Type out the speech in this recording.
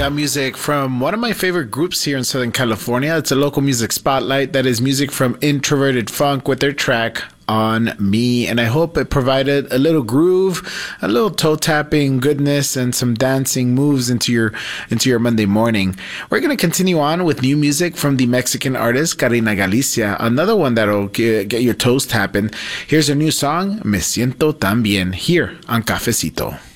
got music from one of my favorite groups here in Southern California. It's a local music spotlight. That is music from Introverted Funk with their track On Me. And I hope it provided a little groove, a little toe tapping goodness, and some dancing moves into your Monday morning. We're going to continue on with new music from the Mexican artist Karina Galicia, another one that'll get your toes tapping. Here's her new song, Me Siento Tan Bien, here on Cafecito.